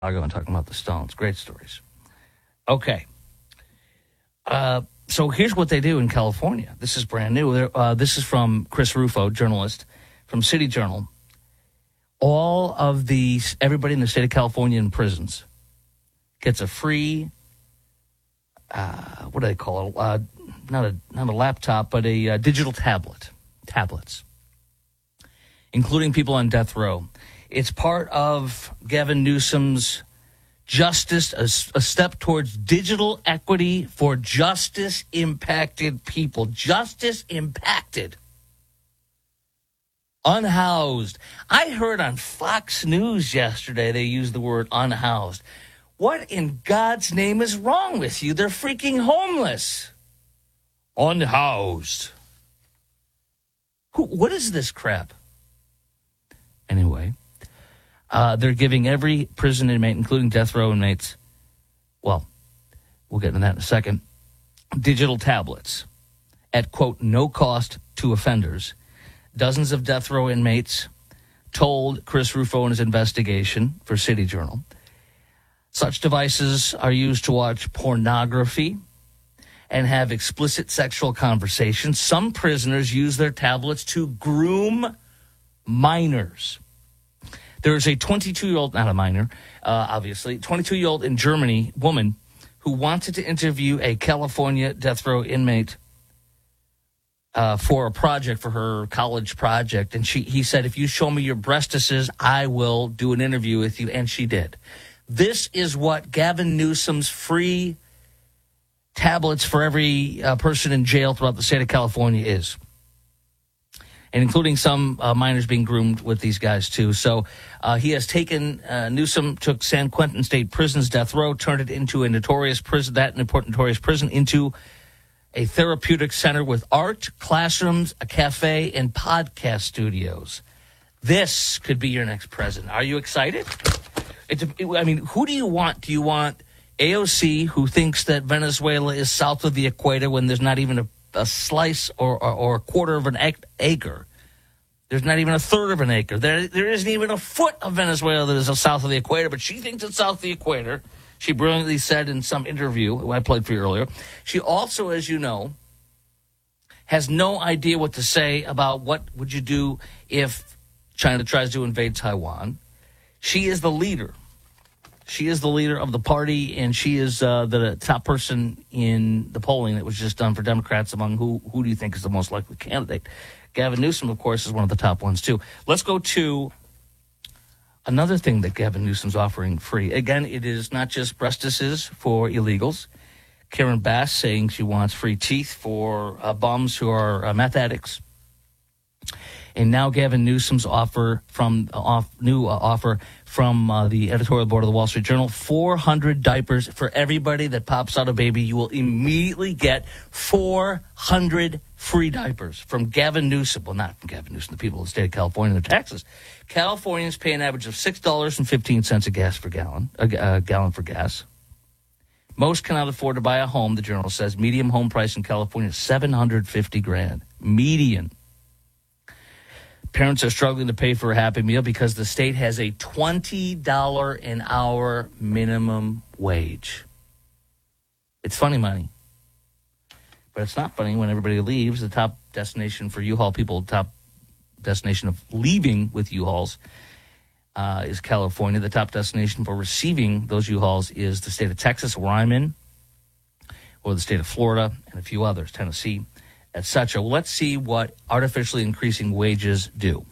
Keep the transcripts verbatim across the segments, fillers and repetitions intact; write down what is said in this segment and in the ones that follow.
and talking about the Stones. Great stories. Okay. Uh, so here's what they do in California. This is brand new. Uh, this is from Chris Rufo, journalist from City Journal. All of the, everybody in the state of California in prisons gets a free, uh, what do they call it? Uh, not a not a laptop, but a uh, digital tablet. Tablets. Including people on death row. It's part of Gavin Newsom's justice, a, a step towards digital equity for justice-impacted people. Justice-impacted. Unhoused. I heard on Fox News yesterday they used the word unhoused. What in God's name is wrong with you? They're freaking homeless. Unhoused. Who, what is this crap? Anyway. Uh, they're giving every prison inmate, including death row inmates, well, we'll get into that in a second, digital tablets at, quote, no cost to offenders. Dozens of death row inmates told Chris Rufo in his investigation for City Journal. Such devices are used to watch pornography and have explicit sexual conversations. Some prisoners use their tablets to groom minors. There's a twenty-two-year-old, not a minor, uh, obviously, twenty-two-year-old in Germany woman who wanted to interview a California death row inmate uh, for a project, for her college project. And she, he said, if you show me your breastises, I will do an interview with you. And she did. This is what Gavin Newsom's free tablets for every uh, person in jail throughout the state of California is. And including some uh, minors being groomed with these guys, too. So uh, he has taken, uh, Newsom took San Quentin State Prison's death row, turned it into a notorious prison, that important notorious prison, into a therapeutic center with art, classrooms, a cafe, and podcast studios. This could be your next president. Are you excited? It's, it, I mean, who do you want? Do you want A O C, who thinks that Venezuela is south of the equator when there's not even a a slice or, or, or a quarter of an acre? There's not even a third of an acre. There, there isn't even a foot of Venezuela that is south of the equator, but she thinks it's south of the equator. She brilliantly said in some interview, who I played for you earlier. She also, as you know, has no idea what to say about what would you do if China tries to invade Taiwan. She is the leader. She is the leader of the party, and she is uh, the top person in the polling that was just done for Democrats among who who do you think is the most likely candidate. Gavin Newsom, of course, is one of the top ones, too. Let's go to another thing that Gavin Newsom's offering free. Again, it is not just breastises for illegals. Karen Bass saying she wants free teeth for uh, bums who are uh, meth addicts. And now Gavin Newsom's offer from uh, off new uh, offer from uh, the editorial board of the Wall Street Journal: four hundred diapers for everybody that pops out a baby. You will immediately get four hundred free diapers from Gavin Newsom. Well, not from Gavin Newsom, the people of the state of California and their taxes. Californians pay an average of six dollars and fifteen cents a gas for gallon, a, a gallon for gas. Most cannot afford to buy a home. The Journal says median home price in California is seven hundred fifty grand. Median. Parents are struggling to pay for a Happy Meal because the state has a twenty dollars an hour minimum wage. It's funny money. But it's not funny when everybody leaves. The top destination for U-Haul people, top destination of leaving with U-Hauls uh, is California. The top destination for receiving those U-Hauls is the state of Texas, where I'm in, or the state of Florida, and a few others, Tennessee, et cetera. Well, let's see what artificially increasing wages do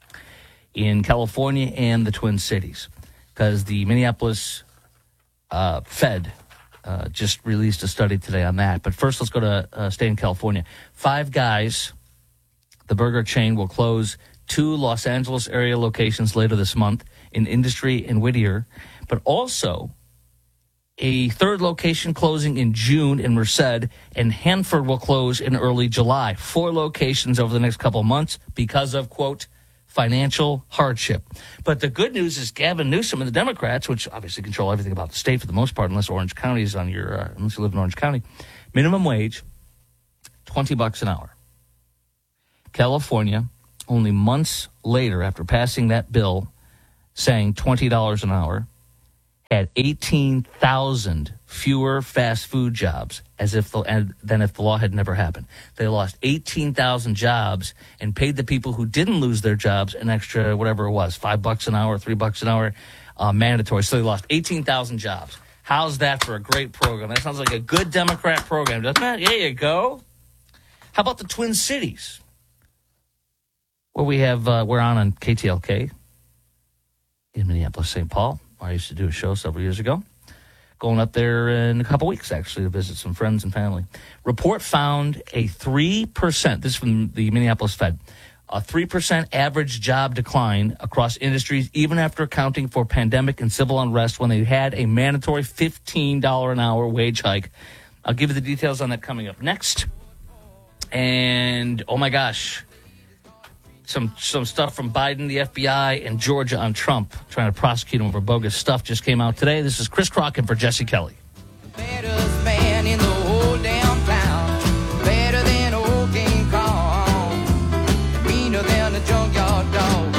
in California and the Twin Cities, because the Minneapolis uh, Fed uh, just released a study today on that. But first, let's go to uh, stay in California. Five Guys, the burger chain, will close two Los Angeles area locations later this month in Industry and Whittier, but also a third location closing in June in Merced, and Hanford will close in early July. Four locations over the next couple of months because of, quote, financial hardship. But the good news is Gavin Newsom and the Democrats, which obviously control everything about the state for the most part, unless Orange County is on your, uh, unless you live in Orange County, minimum wage, twenty bucks an hour. California, only months later after passing that bill saying twenty dollars an hour, had eighteen thousand fewer fast food jobs as if the, and, than if the law had never happened. They lost eighteen thousand jobs and paid the people who didn't lose their jobs an extra, whatever it was, five bucks an hour, three bucks an hour, uh, mandatory. So they lost eighteen thousand jobs. How's that for a great program? That sounds like a good Democrat program, doesn't it? There you go. How about the Twin Cities? Where we have, uh, we're on on K T L K in Minneapolis, Saint Paul. I used to do a show several years ago. Going up there in a couple weeks, actually, to visit some friends and family. Report found a three percent, this is from the Minneapolis Fed, a three percent average job decline across industries, even after accounting for pandemic and civil unrest when they had a mandatory fifteen dollars an hour wage hike. I'll give you the details on that coming up next. And, oh my gosh, some some stuff from Biden, the F B I, and Georgia on Trump, trying to prosecute him over bogus stuff, just came out today. This is Chris Crockett for Jesse Kelly. Baddest man in the whole damn town. Better than old King Kong. Meaner than a junkyard dog.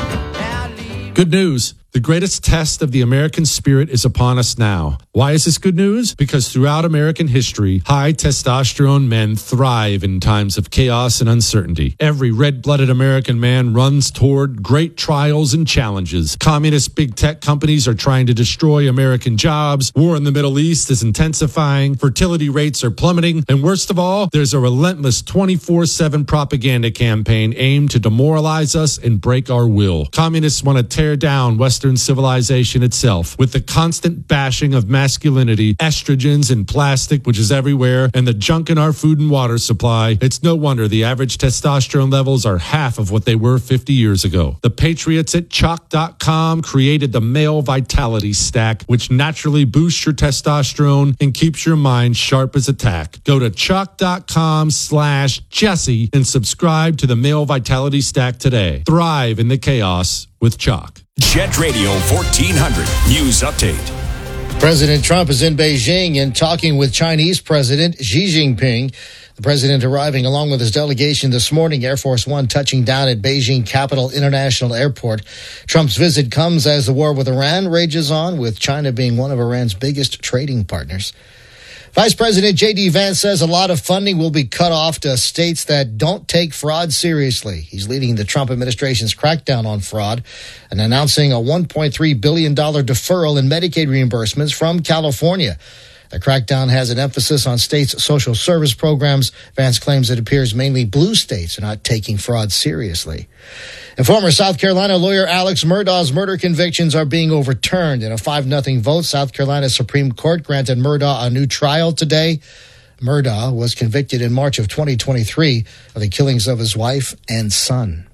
Good news. The greatest test of the American spirit is upon us now. Why is this good news? Because throughout American history, high testosterone men thrive in times of chaos and uncertainty. Every red-blooded American man runs toward great trials and challenges. Communist big tech companies are trying to destroy American jobs. War in the Middle East is intensifying. Fertility rates are plummeting. And worst of all, there's a relentless twenty-four seven propaganda campaign aimed to demoralize us and break our will. Communists want to tear down Western civilization itself with the constant bashing of masculinity, estrogens and plastic, which is everywhere, and the junk in our food and water supply. It's no wonder the average testosterone levels are half of what they were fifty years ago. The patriots at chalk dot com created the Male Vitality Stack, which naturally boosts your testosterone and keeps your mind sharp as a tack. Go to chalk dot com slash Jesse and subscribe to the Male Vitality Stack today. Thrive in the chaos with Chalk. Jet Radio fourteen hundred News Update. President Trump is in Beijing and talking with Chinese President Xi Jinping. The president arriving along with his delegation this morning, Air Force One touching down at Beijing Capital International Airport. Trump's visit comes as the war with Iran rages on, with China being one of Iran's biggest trading partners. Vice President J D. Vance says a lot of funding will be cut off to states that don't take fraud seriously. He's leading the Trump administration's crackdown on fraud and announcing a one point three billion dollars deferral in Medicaid reimbursements from California. The crackdown has an emphasis on states' social service programs. Vance claims it appears mainly blue states are not taking fraud seriously. And former South Carolina lawyer Alex Murdaugh's murder convictions are being overturned. In a five nothing vote, South Carolina Supreme Court granted Murdaugh a new trial today. Murdaugh was convicted in March of twenty twenty-three of the killings of his wife and son.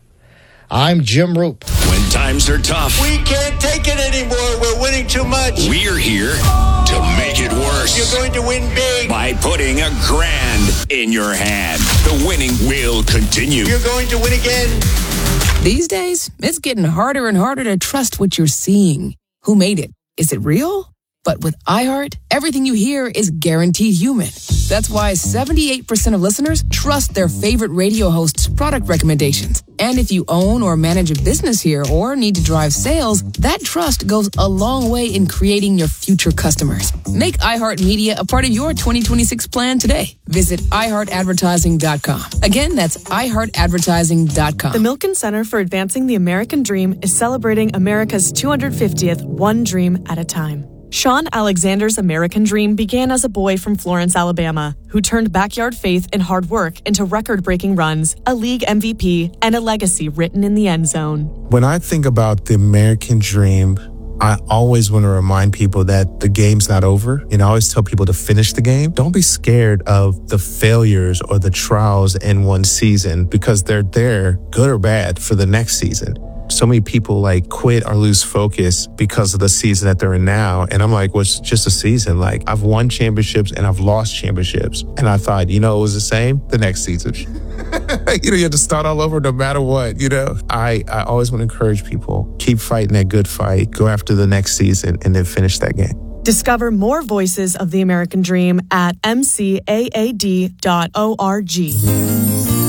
I'm Jim Roop. When times are tough, we can't take it anymore. We're winning too much. We're here to make it worse. You're going to win big by putting a grand in your hand. The winning will continue. You're going to win again. These days, it's getting harder and harder to trust what you're seeing. Who made it? Is it real? But with iHeart, everything you hear is guaranteed human. That's why seventy-eight percent of listeners trust their favorite radio host's product recommendations. And if you own or manage a business here or need to drive sales, that trust goes a long way in creating your future customers. Make iHeartMedia a part of your twenty twenty-six plan today. Visit i heart advertising dot com. Again, that's i heart advertising dot com. The Milken Center for Advancing the American Dream is celebrating America's two hundred fiftieth One Dream at a Time. Sean Alexander's American dream began as a boy from Florence, Alabama, who turned backyard faith and hard work into record-breaking runs, a league M V P, and a legacy written in the end zone. When I think about the American dream, I always want to remind people that the game's not over. And I always tell people to finish the game. Don't be scared of the failures or the trials in one season, because they're there, good or bad, for the next season. So many people like quit or lose focus because of the season that they're in now. And I'm like, well, it's just a season. Like, I've won championships and I've lost championships. And I thought, you know, it was the same the next season. you know, you have to start all over no matter what, you know. I, I always want to encourage people, keep fighting that good fight, go after the next season, and then finish that game. Discover more voices of the American dream at m c a a d dot org.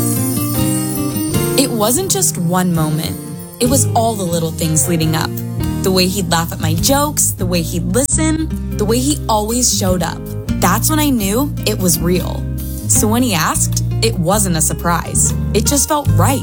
It wasn't just one moment. It was all the little things leading up. The way he'd laugh at my jokes, the way he'd listen, the way he always showed up. That's when I knew it was real. So when he asked, it wasn't a surprise. It just felt right.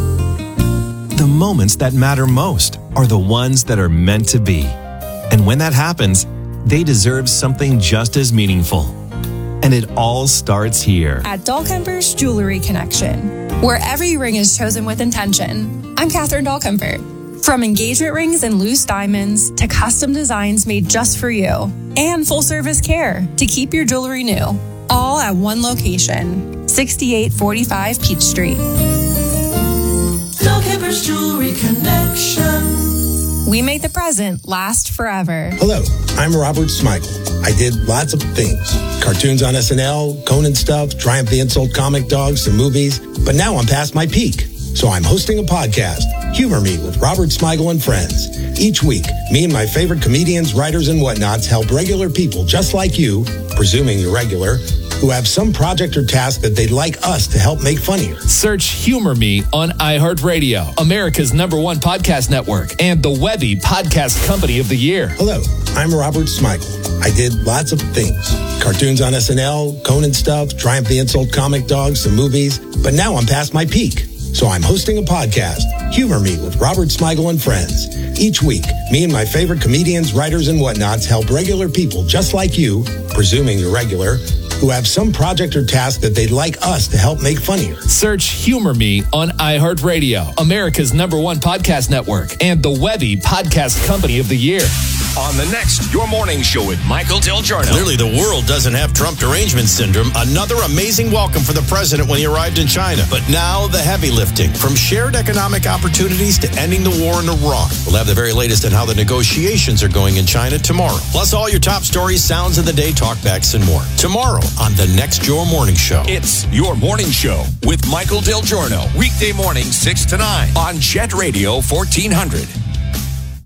The moments that matter most are the ones that are meant to be. And when that happens, they deserve something just as meaningful. And it all starts here. At Dahlkemper's Jewelry Connection, where every ring is chosen with intention. I'm Catherine Dahlkemper. From engagement rings and loose diamonds to custom designs made just for you and full service care to keep your jewelry new. All at one location, sixty-eight forty-five Peach Street. Dahlkemper's Jewelry Connection. We make the present last forever. Hello, I'm Robert Smigel. I did lots of things. Cartoons on S N L, Conan stuff, Triumph the Insult comic dogs, some movies. But now I'm past my peak. So I'm hosting a podcast, Humor Me with Robert Smigel and Friends. Each week, me and my favorite comedians, writers, and whatnots help regular people just like you, presuming you're regular, who have some project or task that they'd like us to help make funnier. Search Humor Me on iHeartRadio, America's number one podcast network, and the Webby Podcast Company of the Year. Hello, I'm Robert Smigel. I did lots of things. Cartoons on S N L, Conan stuff, Triumph the Insult comic dogs, some movies. But now I'm past my peak. So I'm hosting a podcast, Humor Me with Robert Smigel and Friends. Each week, me and my favorite comedians, writers, and whatnots help regular people just like you, presuming you're regular, who have some project or task that they'd like us to help make funnier. Search Humor Me on iHeartRadio, America's number one podcast network, and the Webby Podcast Company of the Year. On the next Your Morning Show with Michael Del Giorno. Clearly the world doesn't have Trump derangement syndrome. Another amazing welcome for the president when he arrived in China. But now the heavy lifting, from shared economic opportunities to ending the war in Iraq. We'll have the very latest on how the negotiations are going in China tomorrow. Plus all your top stories, sounds of the day, talkbacks, and more. Tomorrow on the next Your Morning Show. It's Your Morning Show with Michael Del Giorno. Weekday morning, six to nine on Jet Radio fourteen hundred.